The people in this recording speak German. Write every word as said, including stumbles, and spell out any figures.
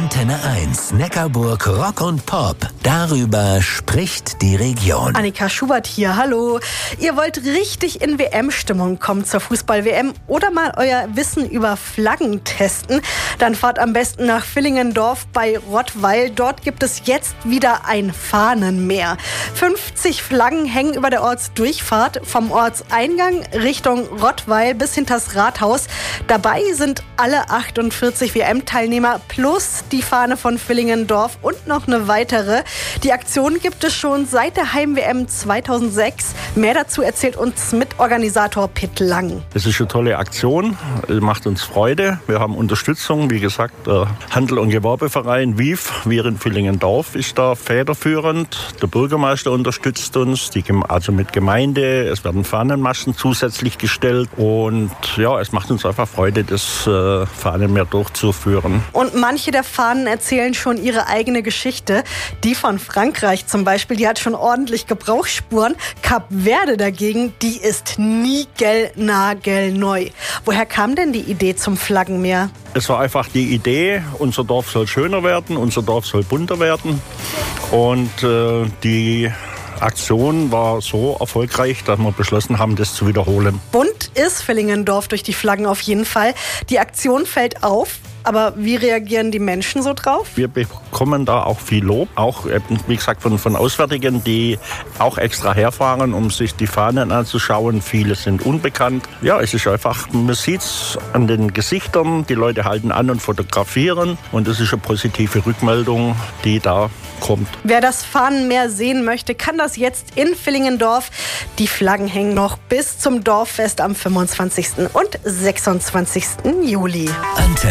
Antenne eins, Neckarburg Rock und Pop. Darüber spricht die Region. Annika Schubert hier, hallo. Ihr wollt richtig in W M-Stimmung kommen zur Fußball-W M oder mal euer Wissen über Flaggen testen? Dann fahrt am besten nach Villingendorf bei Rottweil. Dort gibt es jetzt wieder ein Fahnenmeer. fünfzig Flaggen hängen über der Ortsdurchfahrt vom Ortseingang Richtung Rottweil bis hinters Rathaus. Dabei sind alle achtundvierzig W M-Teilnehmer plus die Fahne von Villingendorf und noch eine weitere. Die Aktion gibt es schon seit der Heim-W M zweitausendsechs. Mehr dazu erzählt uns Mitorganisator Pitt Lang. Es ist eine tolle Aktion, macht uns Freude. Wir haben Unterstützung, wie gesagt, der Handel- und Gewerbeverein W I F, wir in Villingendorf, ist da federführend. Der Bürgermeister unterstützt uns, die, also mit Gemeinde. Es werden Fahnenmasten zusätzlich gestellt und ja, es macht uns einfach Freude, das äh, Fahnenmeer durchzuführen. Und manche der Fahnen erzählen schon ihre eigene Geschichte. Die von Frankreich zum Beispiel, die hat schon ordentlich Gebrauchsspuren. Kap Verde dagegen, die ist niegelnagelneu. Woher kam denn die Idee zum Flaggenmeer? Es war einfach die Idee, unser Dorf soll schöner werden, unser Dorf soll bunter werden. Und äh, die Aktion war so erfolgreich, dass wir beschlossen haben, das zu wiederholen. Bunt ist Villingendorf durch die Flaggen auf jeden Fall. Die Aktion fällt auf. Aber wie reagieren die Menschen so drauf? Wir bekommen da auch viel Lob, auch wie gesagt von, von Auswärtigen, die auch extra herfahren, um sich die Fahnen anzuschauen. Viele sind unbekannt. Ja, es ist einfach, man sieht es an den Gesichtern, die Leute halten an und fotografieren und das ist eine positive Rückmeldung, die da kommt. Wer das Fahnenmeer sehen möchte, kann das jetzt in Villingendorf. Die Flaggen hängen noch bis zum Dorffest am fünfundzwanzigsten und sechsundzwanzigsten Juli. Antenne